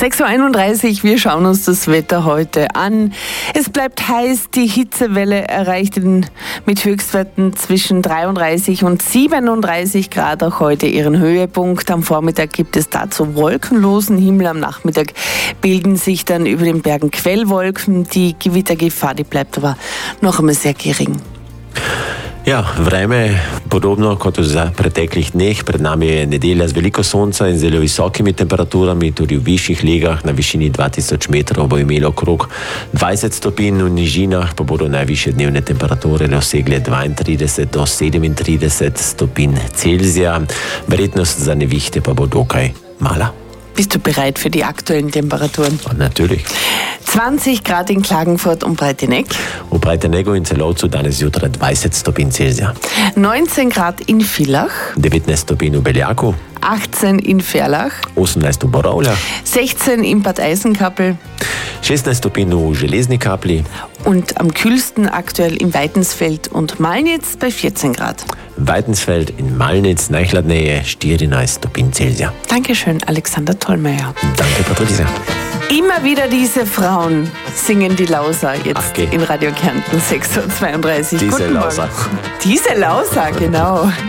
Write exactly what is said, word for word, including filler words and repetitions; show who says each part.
Speaker 1: sechs Uhr einunddreißig, wir schauen uns das Wetter heute an. Es bleibt heiß, die Hitzewelle erreicht den, mit Höchstwerten zwischen dreiunddreißig und siebenunddreißig Grad auch heute ihren Höhepunkt. Am Vormittag gibt es dazu wolkenlosen Himmel, am Nachmittag bilden sich dann über den Bergen Quellwolken. Die Gewittergefahr, die bleibt aber noch einmal sehr gering.
Speaker 2: Ja, vreme podobno kot v preteklih dneh. Pred nami je nedelja z veliko sonca in zelo visokimi temperaturami, tudi v višjih legah na višini dva tisoč metrov bo imelo okrog dvajset stopinj, v nižinah pa bodo najvišje dnevne temperature dosegle dvaintrideset do sedemintrideset stopinj Celzija. Verjetnost za nevihte pa bo dokaj mala.
Speaker 1: Bist du bereit für die aktuellen Temperaturen?
Speaker 2: Ja, natürlich.
Speaker 1: zwanzig Grad in Klagenfurt und Breitenegg.
Speaker 2: V Breiteneggu in Celovcu danes zjutraj dvajset stopinj Celzija.
Speaker 1: neunzehn Grad in Villach.
Speaker 2: devetnajst stopinj v Beljaku.
Speaker 1: achtzehn in Verlach.
Speaker 2: osemnajst v Borovljah.
Speaker 1: sechzehn in Bad Eisenkappel.
Speaker 2: šestnajst stopinj v Železni Kapli.
Speaker 1: Und am kühlsten aktuell in Weitensfeld und Malnitz bei vierzehn Grad.
Speaker 2: Weitensfeld in Malnitz, najhladneje štirinajst stopinj Celzija.
Speaker 1: Dankeschön, Alexander Tollmeier.
Speaker 2: Danke, Patricia.
Speaker 1: Immer wieder diese Frauen singen die Lauser jetzt
Speaker 2: Ach, okay.
Speaker 1: in Radio Kärnten sechs Uhr zweiunddreißig.
Speaker 2: Diese
Speaker 1: Guten Morgen.
Speaker 2: Lauser.
Speaker 1: Diese Lauser, genau.